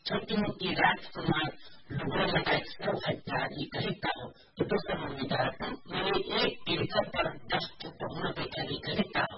छोटी मोटी राजकुमार लगायत इत्यादि कविताओं तो पुस्तकं वितरतं मैले एक पीडिका पर 10 पूर्णपेक्षानि कविता